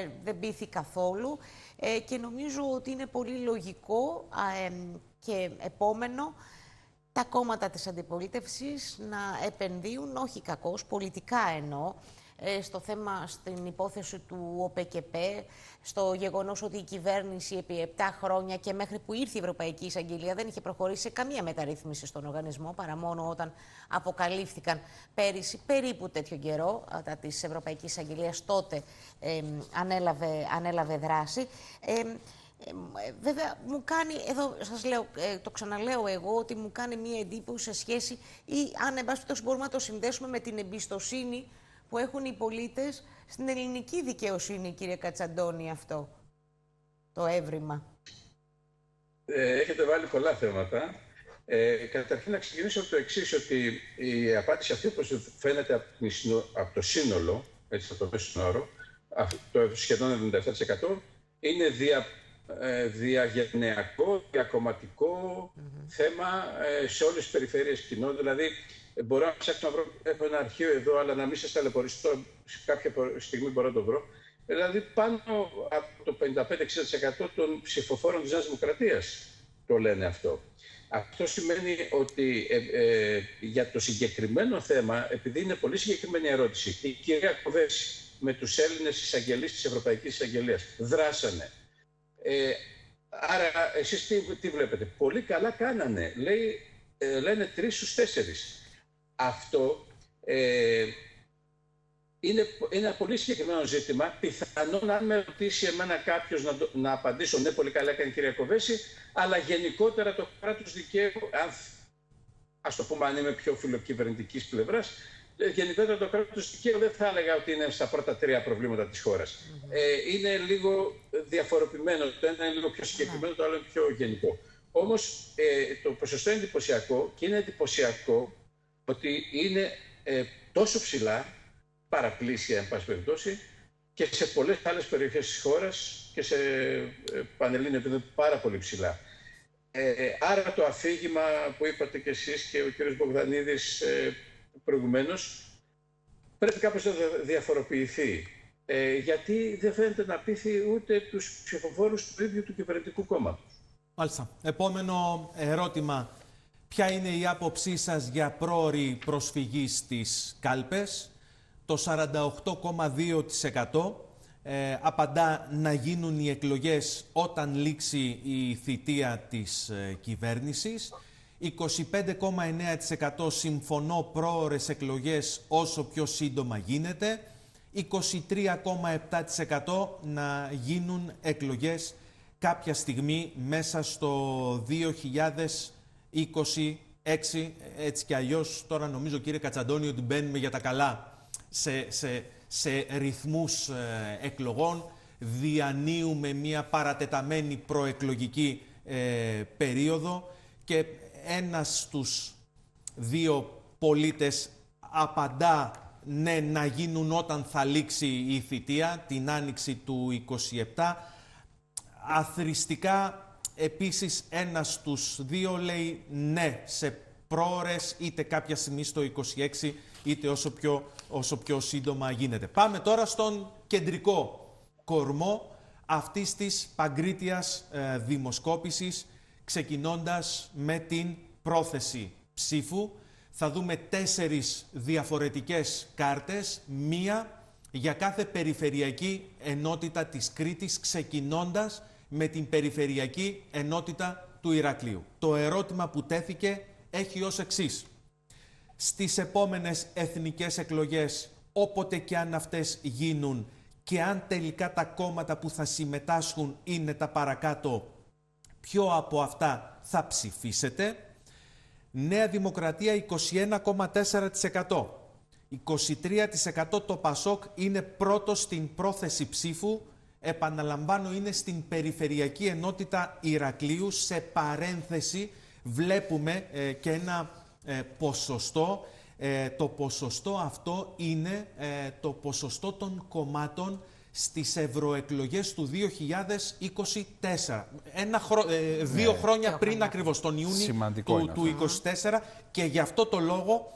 δεν πείθει καθόλου και νομίζω ότι είναι πολύ λογικό και επόμενο τα κόμματα της αντιπολίτευσης να επενδύουν, όχι κακώς, πολιτικά εννοώ, στο θέμα, στην υπόθεση του ΟΠΕΚΕΠΕ, στο γεγονός ότι η κυβέρνηση επί 7 χρόνια και μέχρι που ήρθε η Ευρωπαϊκή Εισαγγελία δεν είχε προχωρήσει σε καμία μεταρρύθμιση στον οργανισμό, παρά μόνο όταν αποκαλύφθηκαν πέρυσι, περίπου τέτοιο καιρό, της Ευρωπαϊκής Εισαγγελίας, τότε ανέλαβε δράση. Βέβαια, μου κάνει, εδώ σας λέω, το ξαναλέω εγώ, ότι μου κάνει μία εντύπωση σε σχέση, ή αν εν πάση περιπτώσει μπορούμε να το συνδέσουμε με την εμπιστοσύνη που έχουν οι πολίτες στην ελληνική δικαιοσύνη, κύριε Κατσαντώνη, αυτό το έβριμα. Έχετε βάλει πολλά θέματα. Καταρχήν να ξεκινήσω από το εξής, ότι η απάντηση αυτή, όπως φαίνεται από το σύνολο, έτσι από το μέσο όρο, το σχεδόν 97%, είναι διαγενειακό, διακομματικό θέμα σε όλες τις περιφέρειες κοινό. Δηλαδή, μπορώ να ψάξω να βρω, έχω ένα αρχείο εδώ, αλλά να μην σας ταλαιπωρήσω, σε κάποια στιγμή μπορώ να το βρω. Δηλαδή, πάνω από το 55-60% των ψηφοφόρων της Νέας Δημοκρατίας το λένε αυτό. Αυτό σημαίνει ότι για το συγκεκριμένο θέμα, επειδή είναι πολύ συγκεκριμένη ερώτηση, η κυρία Κοβέση με τους Έλληνες εισαγγελείς της Ευρωπαϊκής Εισαγγελίας δράσανε. Άρα, εσείς τι βλέπετε? Πολύ καλά κάνανε. Λένε 3 στους 4. Αυτό είναι ένα πολύ συγκεκριμένο ζήτημα. Πιθανόν, αν με ρωτήσει εμένα κάποιος, να απαντήσω ναι, πολύ καλά έκανε η κυρία Κοβέση, αλλά γενικότερα το κράτος δικαίου, ας το πούμε, αν είμαι πιο φιλοκυβερνητικής πλευράς, γενικότερα το κράτος δικαίου δεν θα έλεγα ότι είναι στα πρώτα 3 προβλήματα της χώρας. Είναι λίγο διαφοροποιημένο. Το ένα είναι λίγο πιο συγκεκριμένο, το άλλο είναι πιο γενικό. Όμως το ποσοστό είναι εντυπωσιακό, και είναι εντυπωσιακό ότι είναι τόσο ψηλά, παραπλήσια εν πάση περιπτώσει, και σε πολλές άλλες περιοχές της χώρας και σε πανελλήνιο επίπεδο πάρα πολύ ψηλά. Άρα το αφήγημα που είπατε και εσείς και ο κ. Μπογδανίδης προηγουμένως, πρέπει κάπως να διαφοροποιηθεί. Γιατί δεν φαίνεται να πείθει ούτε τους ψηφοφόρους του ίδιου του κυβερνητικού κόμματος. Μάλιστα. Επόμενο ερώτημα. Ποια είναι η άποψή σας για πρόωρη προσφυγή στις κάλπες? Το 48,2% απαντά να γίνουν οι εκλογές όταν λήξει η θητεία της κυβέρνησης. 25,9% συμφωνώ πρόωρες εκλογές όσο πιο σύντομα γίνεται. 23,7% να γίνουν εκλογές κάποια στιγμή μέσα στο 2026. Έτσι κι αλλιώς τώρα νομίζω, κύριε Κατσαντώνη, ότι μπαίνουμε για τα καλά σε ρυθμούς εκλογών. Διανύουμε μια παρατεταμένη προεκλογική περίοδο και ένας στους 2 πολίτες απαντά ναι, να γίνουν όταν θα λήξει η θητεία, την άνοιξη του 27. Αθρηστικά, επίσης, ένας στους 2 λέει ναι σε πρόωρες, είτε κάποια στιγμή στο 26, είτε όσο πιο σύντομα γίνεται. Πάμε τώρα στον κεντρικό κορμό αυτής της παγκρίτιας δημοσκόπησης, ξεκινώντας με την πρόθεση ψήφου. Θα δούμε 4 διαφορετικές κάρτες, μία για κάθε περιφερειακή ενότητα της Κρήτης, ξεκινώντας με την περιφερειακή ενότητα του Ηρακλείου. Το ερώτημα που τέθηκε έχει ως εξής. Στις επόμενες εθνικές εκλογές, όποτε και αν αυτές γίνουν και αν τελικά τα κόμματα που θα συμμετάσχουν είναι τα παρακάτω, ποιο από αυτά θα ψηφίσετε? Νέα Δημοκρατία 21,4%. 23% το ΠΑΣΟΚ είναι πρώτο στην πρόθεση ψήφου. Επαναλαμβάνω, είναι στην περιφερειακή ενότητα Ηρακλείου. Σε παρένθεση βλέπουμε και ένα ποσοστό. Το ποσοστό αυτό είναι το ποσοστό των κομμάτων στις ευρωεκλογές του 2024. 2 χρόνια πριν ακριβώς, τον Ιούνιο του 2024. Και γι' αυτό το λόγο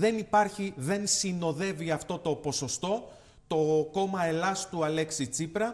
δεν συνοδεύει αυτό το ποσοστό το κόμμα Ελλάς του Αλέξη Τσίπρα,